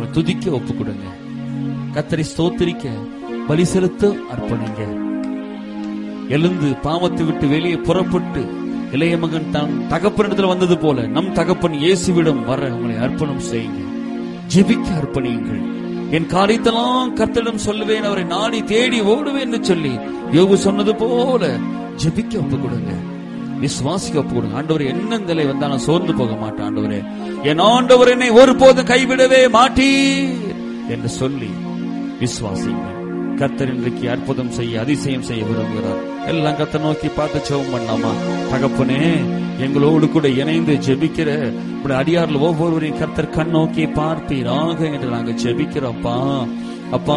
துதிக்க ஒப்பு கொடுங்க. கர்த்தரை ஸ்தோத்திரிக்க பலி செலுத்த அர்ப்பணிங்க. எழுந்து பாவத்தை விட்டு வெளியே புறப்பட்டு இளைய மகன் தான் தகப்பனிடத்தில் வந்தது போல நம் தகப்பன் இயேசுவிடம் வர உங்களை அர்ப்பணம் செய்யுங்க. ஜெபிக்க அர்ப்பணியுங்கள். என் காரியத்தெல்லாம் கர்த்தரிடம் சொல்லுவேன், அவரை நாடி தேடி ஓடுவேன் என்று சொல்லி யோபு சொன்னது போல ஜெபிக்க ஒப்பு கொடுங்க. விசுவாசிக்க ஒப்பு கொடுங்க. ஆண்டவரே, என்ன நிலை வந்தா நான் சோர்ந்து போக மாட்டேன். ஆண்டவரே, என் ஆண்டவர் என்னை ஒருபோதும் கைவிடவே மாட்டீர் என்று சொல்லி விசுவாசிங்க. கர்த்தர் இன்றைக்கு அற்புதம் செய்ய, அதிசயம் செய்ய விரும்புகிறார். எல்லாம் கர்த்தர் நோக்கி பார்த்து ஜெபம் பண்ணாமா? தகப்பனே, எங்களோடு கூட இணைந்து ஜெபிக்கிற அடியார்கள் ஒவ்வொருவரையும் கர்த்தர் கண் நோக்கி பார்ப்பீராக என்று நாங்கள் ஜெபிக்கிறோம்ப்பா. அப்பா,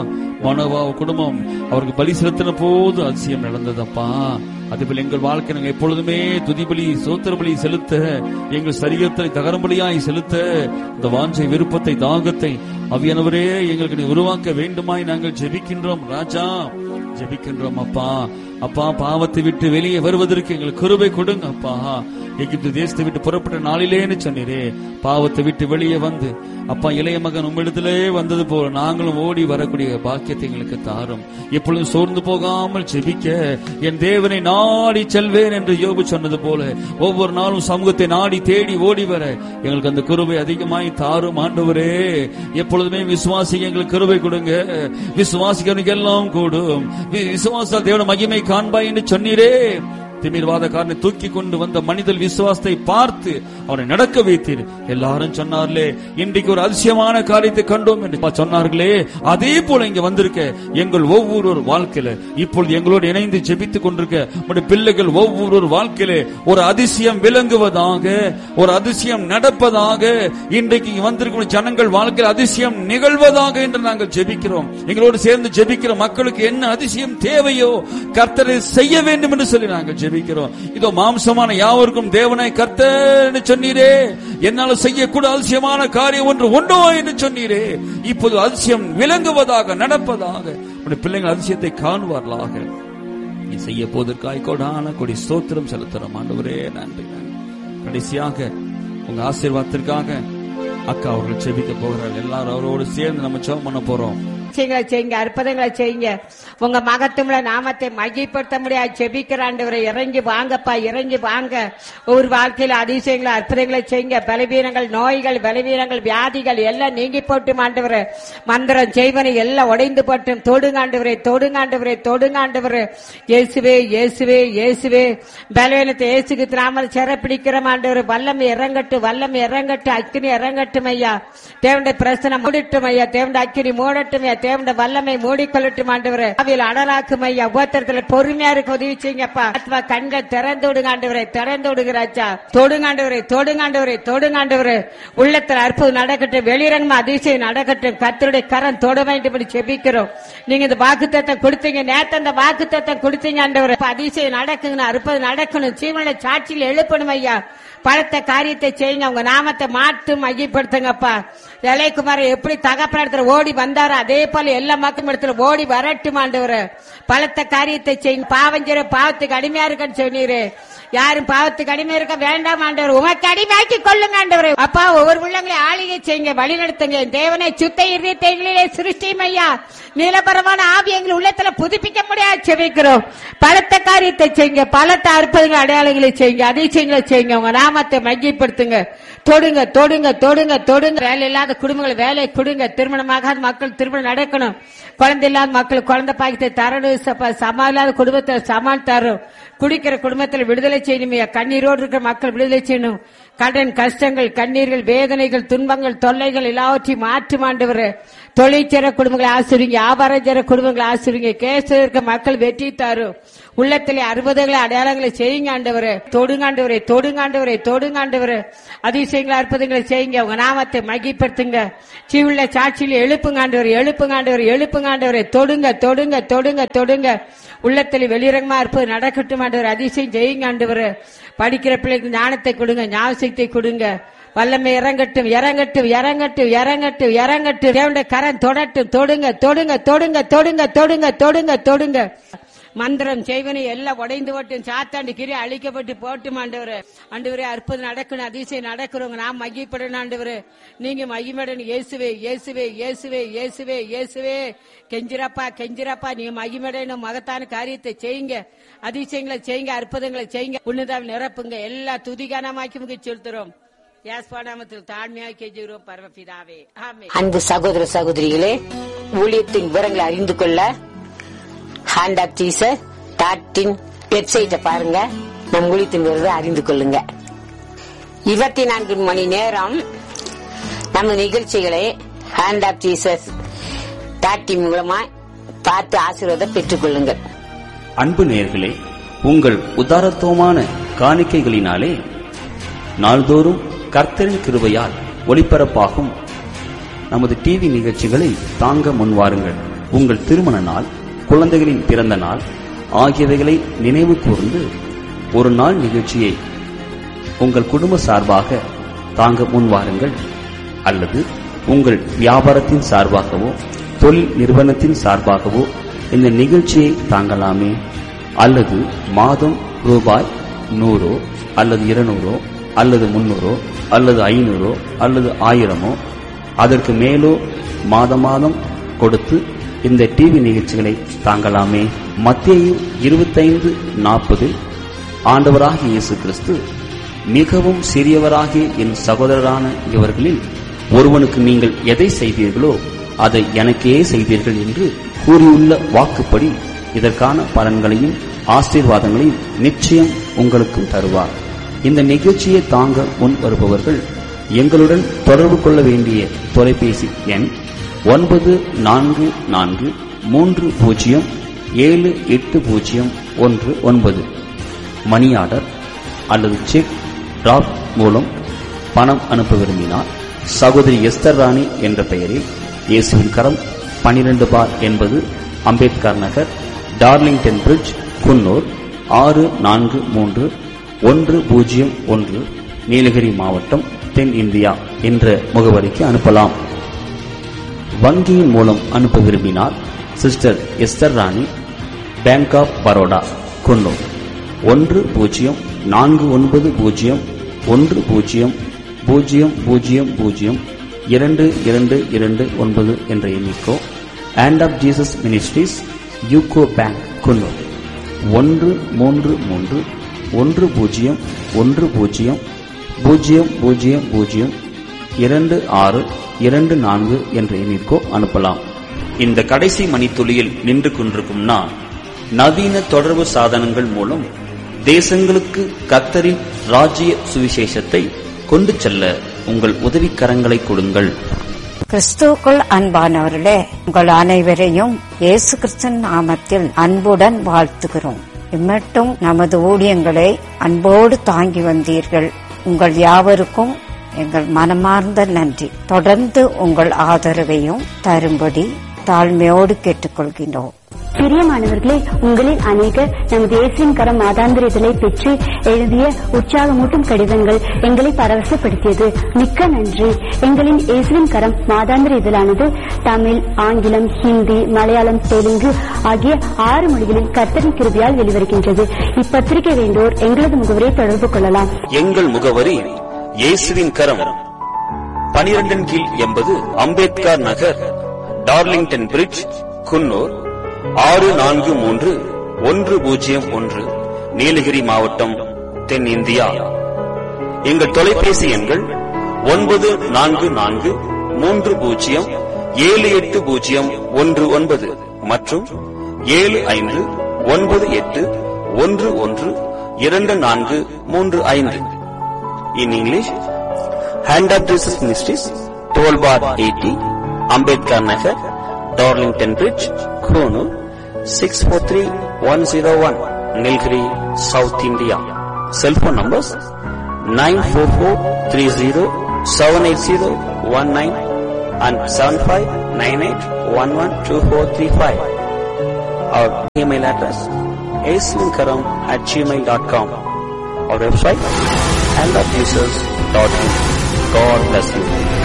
மனோவா குடும்பம் அவருக்கு பலி செலுத்தின போது அதிசயம் நடந்ததப்பா. அதேபோல் எங்கள் வாழ்க்கை நாங்கள் எப்பொழுதுமே துதிபலி சோத்திர பலி செலுத்த, எங்கள் சரீரத்தை தகரம்பலியாய் செலுத்த இந்த வாஞ்சை, விருப்பத்தை, தாகத்தை ஆவியானவரே எங்களுக்கு உருவாக்க வேண்டுமாய் நாங்கள் ஜெபிக்கின்றோம் ராஜா, ஜெபிக்கின்றோம் அப்பா. அப்பா, பாவத்தை விட்டு வெளியே வருவதற்கு எங்களுக்கு கிருபை கொடுங்க அப்பா. எகிப்து தேசத்தை விட்டு புறப்பட்ட நாளிலேன்னு சொன்னீரே, பாவத்தை விட்டு வெளியே வந்து அப்பா இளைய மகன் உம்மிடத்திலே வந்தது போல நாங்களும் ஓடி வரக்கூடிய பாக்கியத்தை எங்களுக்கு தாரும். எப்பொழுதும் சோர்ந்து போகாமல் ஜெபிக்க என் தேவனை நாடி செல்வேன் என்று யோபு சொன்னது போல ஒவ்வொரு நாளும் சமூகத்தை நாடி தேடி ஓடி வர எங்களுக்கு அந்த கிருபை அதிகமாய் தாரும் ஆண்டவரே. எப்பொழுதுமே விசுவாசிக்க எங்களுக்கு கிருபை கொடுங்க. விசுவாசிக்கிறவனுக்கு எல்லாம் கூடும். விசுவாசத்தால் தேவன மகிமை காண்பாய் என்று சொன்னீரே. திமிர்வாதக்காரனை தூக்கி கொண்டு வந்த மனிதர் விசுவாசத்தை பார்த்து அவனை நடக்க வைத்தீர். எல்லாரும் சொன்னார்களே, இன்றைக்கு ஒரு அதிசயமான காரியத்தை கண்டோம் என்று சொன்னார்களே, அதே போல இங்க வந்திருக்க எங்கள் ஒவ்வொரு வாழ்க்கையில இப்பொழுது எங்களோடு இணைந்து ஜெபித்துக் கொண்டிருக்க பிள்ளைகள் ஒவ்வொரு வாழ்க்கையில ஒரு அதிசயம் விளங்குவதாக, ஒரு அதிசயம் நடப்பதாக, இன்றைக்கு வந்திருக்கும் ஜனங்கள் வாழ்க்கையில் அதிசயம் நிகழ்வதாக என்று நாங்கள் ஜெபிக்கிறோம். எங்களோடு சேர்ந்து ஜெபிக்கிற மக்களுக்கு என்ன அதிசயம் தேவையோ கர்த்தரை செய்ய வேண்டும் என்று சொல்லி நாங்கள் ஜெபிக்கிறோம். இதோ மாம்சமான யாவருக்கும் தேவனை கர்த்தர் சொன்னீரே, என்னால் செய்யக்கூட அதிசயமான காரியம் ஒன்று உண்டோ என்று சொன்னீரே. இப்போது அதிசயம் விளங்குவதாக, நடப்பதாக, பிள்ளைகள் அதிசயத்தை காணுவார்களாக. நீ செய்ய போவதற்காய் கோடான கோடி ஸ்தோத்திரம் செலுத்துறோம் ஆண்டவரே. நன்றி. கடைசியாக உங்க ஆசீர்வாதத்திற்காக அக்கா அவர்கள் ஜெபிக்க போகிறார்கள். எல்லாரும் அவரோடு சேர்ந்து நம்ம ஜெபம் பண்ண போறோம். செய்யுங்க, அற்புதங்களை செய்யுங்க. உங்க மகத்துவ நாமத்தை மகிமைப்படுத்த முடியாது ஜெபிக்கிற ஆண்டவரை இறங்கி வாங்கப்பா, இறங்கி வாங்க. ஒரு வாழ்க்கையில அதிசயங்களை, அற்புதங்களை செய்யுங்க. பலவீனங்கள், நோய்கள், பலவீனங்கள், வியாதிகள் எல்லாம் நீங்கி போட்டும் ஆண்டவரை. மந்திரம் செய்வனை எல்லாம் உடைந்து போட்டும். தொடுங்காண்டவரே, தொடுங்காண்டவரே, தொடுங்காண்டவரே. இயேசுவே, இயேசுவே, இயேசுவே. பலவீனத்தை இயேசுக்கு நாம சிறப்பிடிக்கிற ஆண்டவர். வல்லமை இறங்கட்டும், வல்லமை இறங்கட்டும், அக்கினி இறங்கட்டும் ஐயா. தேவனுடைய பிரசனம் மூடட்டும் ஐயா. தேவனுடைய அக்கினி மூடட்டும் ஐயா. தேவனுடைய வல்லமை மூடிக்கொள்ளட்டும் ஆண்டவரே. அவையில் அடலாக்கும் ஐயா. உபத்திரத்துல பொறுமையா இருக்க உதவி செய்யுங்கப்பா. ஆத்மா கண்கள் திறந்து விடுங்காண்டவரே, திறந்து விடுகிறாச்சா. தொடுங்காண்டவரே, தொடுங்காண்டவரே, தொடுங்காண்டவரே. உள்ளத்தில் அற்புதம் நடக்கட்டும், வெளிரங்கமா அதிசயம் நடக்கட்டும். கர்த்தருடைய கரம் தொட வேண்டும் என்று ஜெபிக்கிறோம். நீங்க இந்த வாக்குத்தத்தம் கொடுத்தீங்க, நேத்து அந்த வாக்குத்தத்தம் கொடுத்தீங்க ஆண்டவரே. அதிசயம் நடக்குங்க, அற்புதம் நடக்கணும். சீவன சாட்சியில் எழுப்பணும் ஐயா. பலத்த காரியத்தை செய்யுங்க. உங்க நாமத்தை மாற்றும் மையப்படுத்துங்கப்பா. இளையகுமாரை எப்படி தகப்பன ஓடி வந்தாரோ அதே போல எல்லா மக்களும் இடத்துல ஓடி வரட்டும் ஆண்டவரே. பலத்த காரியத்தை செய்யுங்க. பாவஞ்சர பாவத்துக்கு அடிமையா இருக்கன்னு சொன்னீரு. யாரும் பாவத்துக்கு அடிமை இருக்க வேண்டாம் ஆண்டவர், உமக்கு அடிமையாக்கி கொள்ளுங்க ஆண்டவரே. அப்பா, ஒவ்வொரு உள்ளங்களையும் ஆளுகை செய்யுங்க, வழி நடத்துங்க. தேவனை சுத்த இருதயங்களிலே சிருஷ்டியும் ஐயா. நீலபரமான ஆவி எங்கள் உள்ளத்துல புதுப்பிக்க முடியாது செபிக்கிறோம். பலத்த காரியத்தை செய்யுங்க, பலத்த அற்புதங்கள் அடையாளங்களை செய்யுங்க, அதிசயங்களை செய்யுங்க. உங்க நாமத்தை மகிமைப்படுத்துங்க. தொடுங்க, தொடுங்க, தொடுங்க, தொடுங்க. வேலை இல்லாத குடும்பங்களை வேலை கொடுங்க. திருமணமாகாத மக்கள் திருமணம் நடக்கணும். குழந்தை இல்லாத மக்கள் குழந்தை பாக்கியத்தை தரணும். சமா இல்லாத குடும்பத்தில் சமான் தரும். குடிக்கிற குடும்பத்தில் விடுதலை செய்யணும். கண்ணீரோடு இருக்கிற மக்கள் விடுதலை செய்யணும். கடன் கஷ்டங்கள், கண்ணீர்கள், வேதனைகள், துன்பங்கள், தொல்லைகள் எல்லாவற்றையும் மாற்றும் ஆண்டவர். தொழிற்சேர குடும்பங்களை ஆசிரிங்க, வியாபாரம் செய்ற குடும்பங்களை ஆசிரிங்க. கேஸ் இருக்க மக்கள் வெற்றி தரும். உள்ளத்திலே அற்புதங்களை அடையாளங்களை செய்யுங்க ஆண்டவரே. தொடுங்காண்டவரே, தொடுங்காண்டவரே, தொடுங்காண்டவரே. அதிசயங்களை அற்புதங்களை செய்யுங்க. உங்க நாமத்தை மகிமைப்படுத்துங்க. சீவுள்ள சாட்சியில் எழுப்புங்காண்டவரே, எழுப்புங்காண்டவரே, எழுப்புங்காண்டவரே. தொடுங்க, தொடுங்க, தொடுங்க, தொடுங்க. உள்ளத்தில் வெளிரங்கமா இருப்பது நடக்கட்டும் ஆண்டவர். அதிசயம் செய்யுங்க ஆண்டவர். படிக்கிற பிள்ளைக்கு ஞானத்தை கொடுங்க, ஞாபகத்தை கொடுங்க. வல்லமை இறங்கட்டும், இறங்கட்டும், இறங்கட்டும், இறங்கட்டும், இறங்கட்டும். தேவனுடைய கரம் தொடட்டும். தொடுங்க, தொடுங்க, தொடுங்க, தொடுங்க, தொடுங்க, தொடுங்க, தொடுங்க. மந்திரம் செய்வனை எல்லாம் உடைந்து போட்டும், சாத்தாண்டு கிரி அழிக்கப்பட்டு போட்டும் ஆண்டவரே. ஆண்டவரே, அற்புதம் நடக்கணும், அதிசயம் நடக்கிறவங்க நான் மகிழ்ப்படணும் ஆண்டவரே. நீங்க மகிமடன் இயேசுவே இயேசுவே இயேசுவே இயேசுவே இயேசுவே. கெஞ்சிரப்பா கெஞ்சிரப்பா, நீங்க மகிமடனும் மகத்தான காரியத்தை செய்யுங்க, அதிசயங்களை செய்யுங்க, அற்புதங்களை செய்யுங்க. உன்னதாவில் நிரப்புங்க. எல்லா துதிகானமாக்கி முக செலுத்துறோம். தாழ்மையாக கெஞ்சுகிறோம் பரமபிதாவே, ஆமென். அன்பு சகோதர சகோதரிகளே, ஊழியத்தின் விவரங்களை அறிந்து கொள்ள ஹேண்ட் ஆஃப் ஜீசஸ் வெப்சைட்டை பாருங்க. நம் ஊழியத்தின் விவரத்தை அறிந்து கொள்ளுங்க. 24 மணி நேரம் நம்ம நிகழ்ச்சிகளை ஹேண்ட் ஆஃப் ஜீசஸ் மூலமா பார்த்து ஆசீர்வாதம் பெற்றுக் கொள்ளுங்கள். அன்பு நேயர்களே, உங்கள் உதாரத்துவமான காணிக்கைகளினாலே நாள்தோறும் கர்த்தரின் கிருபையால் ஒளிபரப்பாகும் நமது டிவி நிகழ்ச்சிகளை தாங்க முன்வாருங்கள். உங்கள் திருமண நாள், குழந்தைகளின் பிறந்த நாள் ஆகியவைகளை நினைவு கூர்ந்து ஒரு நாள் நிகழ்ச்சியை உங்கள் குடும்ப சார்பாக தாங்க முன்வாருங்கள். அல்லது உங்கள் வியாபாரத்தின் சார்பாகவோ தொழில் நிறுவனத்தின் சார்பாகவோ இந்த நிகழ்ச்சியை தாங்கலாமே. அல்லது மாதம் ரூபாய் 100 அல்லது 200 அல்லது 300 அல்லது 500 அல்லது 1000 அதற்கு மேலோ மாதம் மாதம் கொடுத்து இந்த டிவி நிகழ்ச்சிகளை தாங்கலாமே. மத்தேயு 25:40 ஆண்டவராகிய இயேசு கிறிஸ்து, மிகவும் சிறியவராகிய என் சகோதரரான இவர்களில் ஒருவனுக்கு நீங்கள் எதை செய்தீர்களோ அதை எனக்கே செய்தீர்கள் என்று கூறியுள்ள வாக்குப்படி இதற்கான பலன்களையும் ஆசீர்வாதங்களையும் நிச்சயம் உங்களுக்கும் தருவார். இந்த நிகழ்ச்சியை தாங்க முன் வருபவர்கள் எங்களுடன் தொடர்பு கொள்ள வேண்டிய தொலைபேசி எண் 9430780119. மணி ஆர்டர் அல்லது செக் டிராப் மூலம் பணம் அனுப்ப விரும்பினார் சகோதரி எஸ்தர் ராணி என்ற பெயரில் இயேசுவின் கரம் 12 அம்பேத்கர் நகர், டார்லிங்டன் பிரிட்ஜ், குன்னூர் 643101, நீலகிரி மாவட்டம், தென் இந்தியா என்ற முகவரிக்கு அனுப்பலாம். வங்கியின் மூலம் அனுப்ப விரும்பினால் sister Esther Rani, bank of Baroda, Coonoor 100401000229 என்ற எண்ணிக்கோ, hand of Jesus ministries, UCO bank, Coonoor 133-100-002624 என்ற எண்ணிற்கோ அனுப்பலாம். இந்த கடைசி மணித்துளியில் நின்று கொண்டிருக்கும் நான், நவீன தொடர்பு சாதனங்கள் மூலம் தேசங்களுக்கு கர்த்தரின் ராஜ்ய சுவிசேஷத்தை கொண்டு செல்ல உங்கள் உதவிக்கரங்களை கொடுங்கள். கிறிஸ்துவுக்குள் அன்பானவர்களே, உங்கள் அனைவரையும் இயேசு கிறிஸ்துவின் நாமத்தில் அன்புடன் வாழ்த்துகிறோம். இம்மட்டும் நமது ஊழியங்களை அன்போடு தாங்கி வந்தீர்கள். உங்கள் யாவருக்கும் எங்கள் மனமார்ந்த நன்றி. தொடர்ந்து உங்கள் ஆதரவையும் தரும்படி தாழ்மையோடு கேட்டுக்கொள்கின்றோம். பிரியமானவர்களே, உங்களில் அநேகர் நமது இயேசுவின் கரம் மாதாந்திர இதழை பெற்று எழுதிய உற்சாகமூட்டும் கடிதங்கள் எங்களை பரவசப்படுத்தியது. மிக்க நன்றி. எங்களின் இயேசுவின் கரம் மாதாந்திர இதழானது தமிழ், ஆங்கிலம், ஹிந்தி, மலையாளம், தெலுங்கு ஆகிய 6 மொழிகளில் கர்த்தரின் கிருபையால் வெளிவருகின்றது. இப்பத்திரிகை வேண்டோர் எங்களது முகவரியை தொடர்பு கொள்ளலாம். எங்கள் முகவரி இயேசுவின் கரம், 12 கீழ் 80 அம்பேத்கர் நகர், டார்லிங்டன் பிரிட்ஜ், குன்னூர் 643101, நீலகிரி மாவட்டம், தென் இந்தியா. எங்கள் தொலைபேசி எண்கள் 9430780119 மற்றும் 7598112435. In English, Hand of Jesus Ministries, 12 bar 80, Ambedkar Nagar, Darlington Bridge, Konoor 643101, Nilgiri, South India. Cell phone numbers 94430-78019 and 7598112435. Our email address aislinkaram@gmail.com. Our website handofjesus.in. God bless you.